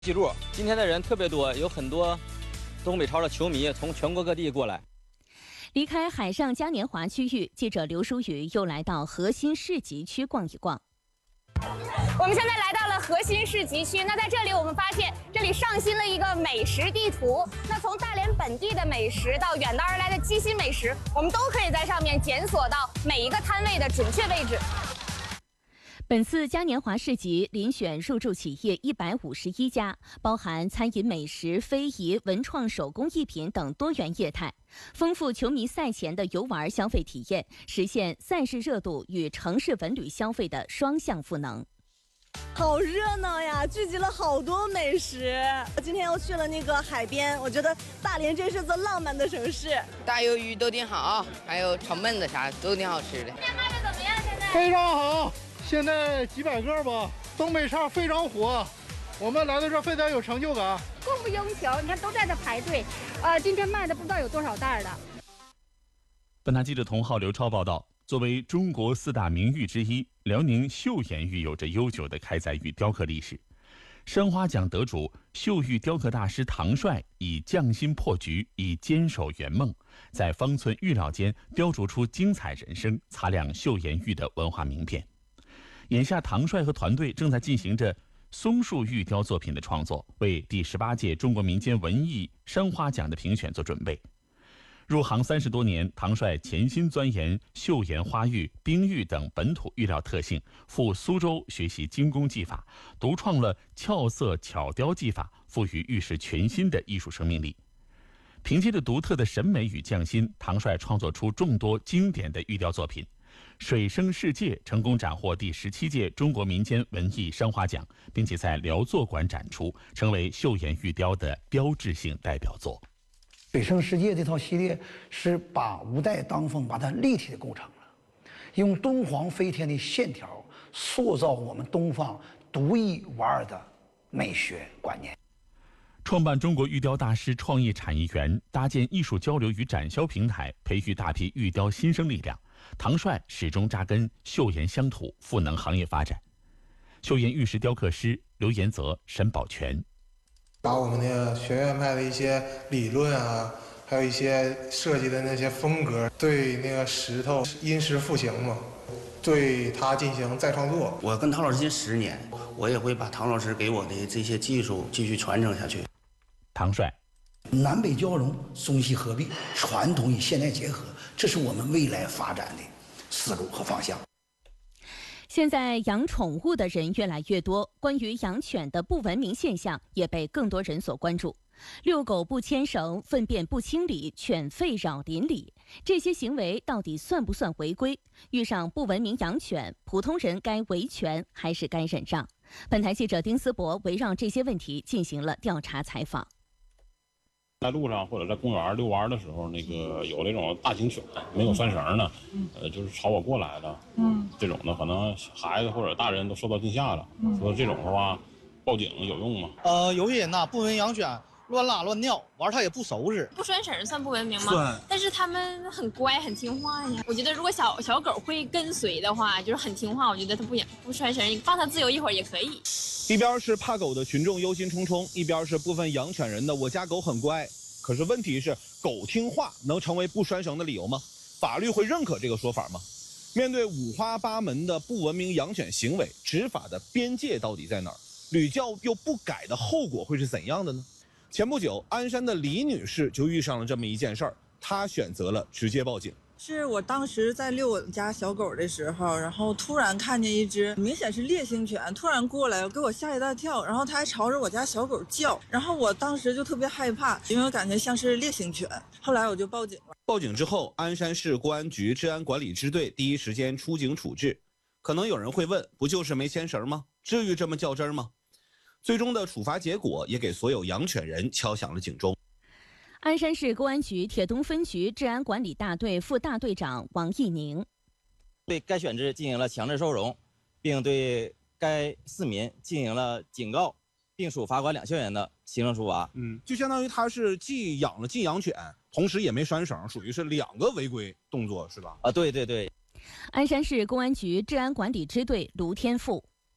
记住，今天的人特别多，有很多东北超的球迷从全国各地过来。 离开海上嘉年华区域，记者刘淑雨又来到核心市集区逛一逛。 我们现在来到了核心市集区，那在这里我们发现，这里上新了一个美食地图。那从大连本地的美食到远道而来的鸡心美食，我们都可以在上面检索到每一个摊位的准确位置。 本次嘉年华市集遴选入驻企业151家，包含餐饮、美食、非遗、文创、手工艺品等多元业态，丰富球迷赛前的游玩消费体验，实现赛事热度与城市文旅消费的双向赋能。 好热闹呀，聚集了好多美食。今天又去了那个海边，我觉得大连真是座浪漫的城市。 大鱿鱼都挺好，还有炒焖子啥都挺好吃的。 今天卖的怎么样？现在非常好。现在几百个吧，东北叉非常火，我们来到这非常有成就感， 供不应求。你看都在这排队，今天卖的不知道有多少袋的。 本台记者童浩、刘超报道。作为中国4大名玉之一，辽宁岫岩玉有着悠久的开采玉雕刻历史。山花奖得主、岫玉雕刻大师唐帅以匠心破局，以坚守圆梦，在方寸玉料间雕琢出精彩人生，擦亮岫岩玉的文化名片。眼下，唐帅和团队正在进行着松树玉雕作品的创作，为第18届中国民间文艺山花奖的评选做准备。入行30多年，唐帅潜心钻研岫岩花玉、冰玉等本土玉料特性，赴苏州学习精工技法，独创了俏色巧雕技法，赋予玉石全新的艺术生命力。凭借着独特的审美与匠心，唐帅创作出众多经典的玉雕作品。水生世界成功斩获第17届中国民间文艺山花奖，并且在辽作馆展出，成为岫岩玉雕的标志性代表作。 水生世界这套系列是把吴代当风把它立体的构成了，用敦煌飞天的线条塑造我们东方独一无二的美学观念。 创办中国玉雕大师创意产业园，搭建艺术交流与展销平台，培育大批玉雕新生力量。唐帅始终扎根岫岩乡土，赋能行业发展。岫岩玉石雕刻师刘延泽、沈宝全， 把我们那个学院派的一些理论啊，还有一些设计的那些风格，对那个石头因石复形嘛，对它进行再创作。 我跟唐老师近10年，我也会把唐老师给我的这些技术继续传承下去。 唐帅， 南北交融，中西合璧，传统与现代结合，这是我们未来发展的思路和方向。 现在养宠物的人越来越多，关于养犬的不文明现象也被更多人所关注。遛狗不牵绳、粪便不清理、犬吠扰邻里，这些行为到底算不算违规？遇上不文明养犬，普通人该维权还是该忍让？本台记者丁思博围绕这些问题进行了调查采访。 在路上或者在公园遛弯的时候，有那种大型犬没有拴绳的，就是朝我过来的，这种的可能孩子或者大人都受到惊吓了。说这种的话，报警有用吗？ 有些人不文明养犬，乱拉乱尿，完他也不收拾。 不拴绳算不文明吗？ 算。 但是他们很乖很听话呀。我觉得如果小狗会跟随的话，就是很听话，我觉得它不拴绳，放它自由一会儿也可以。 一边是怕狗的群众忧心忡忡，一边是部分养犬人的我家狗很乖。可是问题是，狗听话能成为不拴绳的理由吗？法律会认可这个说法吗？面对五花八门的不文明养犬行为，执法的边界到底在哪儿？屡教又不改的后果会是怎样的呢？前不久，鞍山的李女士就遇上了这么一件事儿，她选择了直接报警。 是我当时在遛我家小狗的时候，然后突然看见一只明显是烈性犬突然过来，给我吓一大跳，然后它还朝着我家小狗叫，然后我当时就特别害怕，因为我感觉像是烈性犬。后来我就报警了。 报警之后，鞍山市公安局治安管理支队第一时间出警处置。可能有人会问，不就是没牵绳吗？至于这么较真吗？最终的处罚结果也给所有养犬人敲响了警钟。 鞍山市公安局铁东分局治安管理大队副大队长王义宁对该犬只进行了强制收容，并对该4民进行了警告，并处罚款2000元的行政处罚。 就相当于他是既养了寄养犬，同时也没拴绳，属于是2个违规动作，是吧？ 对对对。 鞍山市公安局治安管理支队卢天富。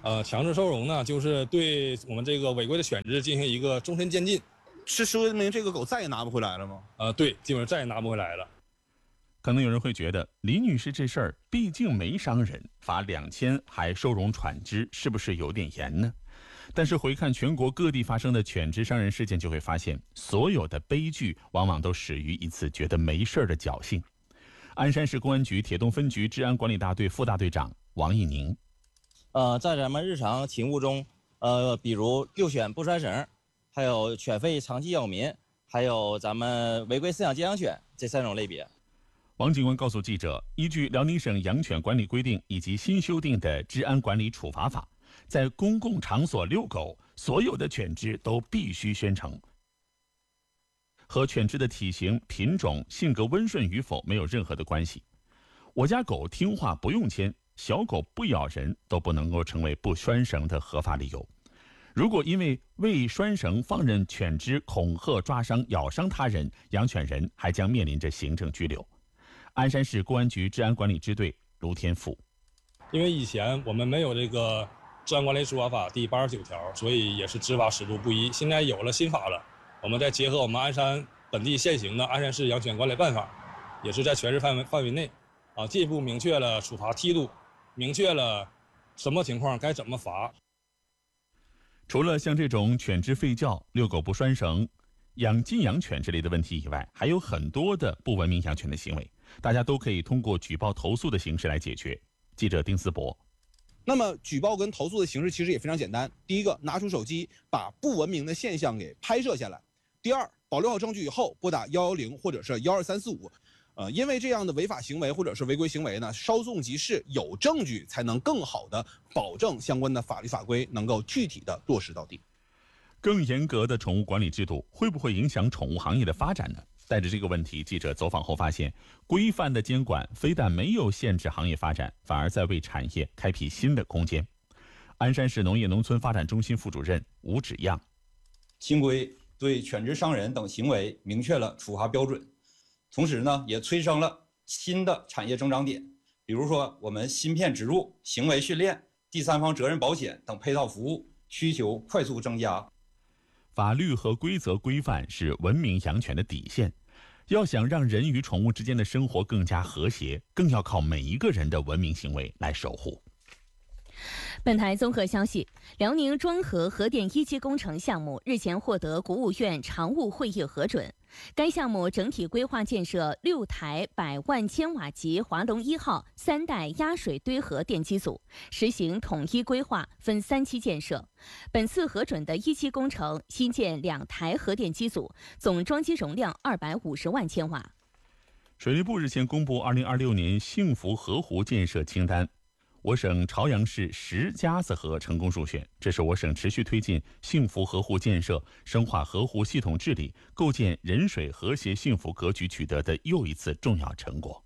强制收容呢，就是对我们这个违规的犬只进行一个终身监禁。 是说明这个狗再也拿不回来了吗？ 对，基本上再也拿不回来了。 可能有人会觉得，李女士这事儿毕竟没伤人，罚2000还收容犬只，是不是有点严呢？但是回看全国各地发生的犬只伤人事件，就会发现，所有的悲剧往往都始于一次觉得没事的侥幸。鞍山市公安局铁东分局治安管理大队副大队长王义宁。 在咱们日常勤务中，比如遛犬不拴绳，还有犬吠长期扰民，还有咱们违规饲养接养犬这3种类别。 王警官告诉记者，依据辽宁省养犬管理规定以及新修订的治安管理处罚法，在公共场所遛狗，所有的犬只都必须宣称，和犬只的体型、品种、性格温顺与否没有任何的关系。我家狗听话不用牵，小狗不咬人都不能够成为不拴绳的合法理由。如果因为未拴绳放任犬只恐吓、抓伤、咬伤他人，养犬人还将面临着行政拘留。鞍山市公安局治安管理支队卢天富。 因为以前我们没有这个治安管理处罚法第89条，所以也是执法尺度不一。现在有了新法了，我们再结合我们鞍山本地现行的鞍山市养犬管理办法，也是在全市范围内，进一步明确了处罚梯度，明确了什么情况该怎么罚。 除了像这种犬只吠叫、遛狗不拴绳、养禁养犬之类的问题以外，还有很多的不文明养犬的行为，大家都可以通过举报投诉的形式来解决。记者丁思博。 那么举报跟投诉的形式其实也非常简单。第一个，拿出手机把不文明的现象给拍摄下来；第二，保留好证据以后拨打110或者是12345。因为这样的违法行为或者是违规行为呢，稍纵即逝，有证据才能更好的保证相关的法律法规能够具体的落实到底。 更严格的宠物管理制度会不会影响宠物行业的发展呢？带着这个问题，记者走访后发现，规范的监管非但没有限制行业发展，反而在为产业开辟新的空间。鞍山市农业农村发展中心副主任吴芷样。 新规对犬只伤人等行为明确了处罚标准，同时呢，也催生了新的产业增长点，比如说我们芯片植入、行为训练、第三方责任保险等配套服务需求快速增加。 法律和规则规范是文明养犬的底线，要想让人与宠物之间的生活更加和谐，更要靠每一个人的文明行为来守护。 本台综合消息，辽宁庄河核电1期工程项目日前获得国务院常务会议核准。该项目整体规划建设6台100万千瓦级华龙1号3代压水堆核电机组，实行统一规划，分3期建设。本次核准的1期工程新建2台核电机组，总装机容量250万千瓦。 水利部日前公布2026年幸福河湖建设清单。我省朝阳市10家子河成功入选，这是我省持续推进幸福河湖建设、深化河湖系统治理、构建人水和谐幸福格局取得的又一次重要成果。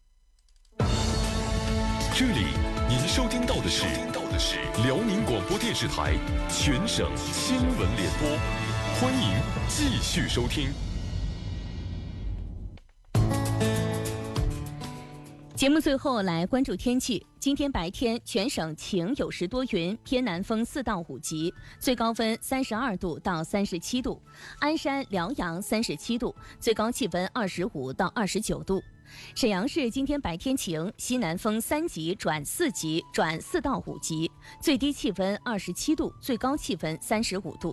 这里您收听到的是辽宁广播电视台全省新闻联播，欢迎继续收听。 节目最后来关注天气。今天白天全省晴有时多云，偏南风4到5级，最高温32度到37度。鞍山、辽阳37度，最高气温25到29度。沈阳市今天白天晴，西南风3级转4级转4到5级，最低气温27度，最高气温35度。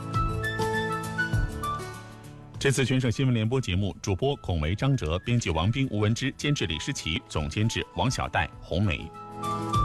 这次全省新闻联播节目，主播孔维、张哲，编辑王斌、吴文之，监制李诗琪，总监制王小戴、红梅。